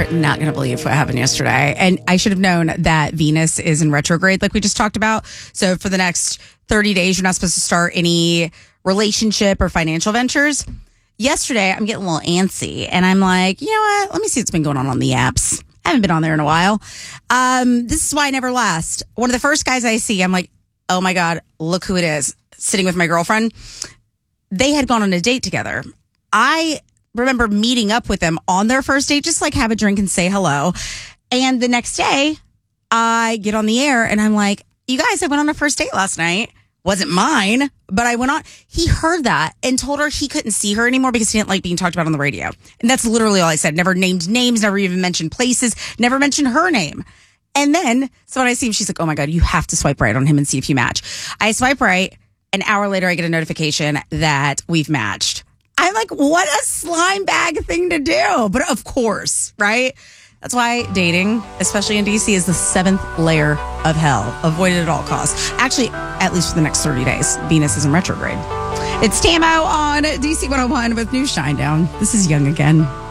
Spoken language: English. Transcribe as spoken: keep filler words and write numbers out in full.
are not going to believe what happened yesterday. And I should have known that Venus is in retrograde, like we just talked about. So for the next thirty days, you're not supposed to start any relationship or financial ventures. Yesterday, I'm getting a little antsy, and I'm like, you know what? Let me see what's been going on on the apps. I haven't been on there in a while. Um, this is why I never last. One of the first guys I see, I'm like, oh my God, look who it is. Sitting with my girlfriend. They had gone on a date together. I remember meeting up with them on their first date, just like have a drink and say hello. And the next day, I get on the air and I'm like, you guys, I went on a first date last night. Wasn't mine, but I went on. He heard that and told her he couldn't see her anymore because he didn't like being talked about on the radio. And that's literally all I said. Never named names, never even mentioned places, never mentioned her name. And then, so when I see him, she's like, oh my God, you have to swipe right on him and see if you match. I swipe right. An hour later, I get a notification that we've matched. I'm like, what a slime bag thing to do. But of course, right? That's why dating, especially in D C, is the seventh layer of hell. Avoid it at all costs. Actually, at least for the next thirty days. Venus is in retrograde. It's Tamo on D C one oh one with New Shinedown. This is Young Again.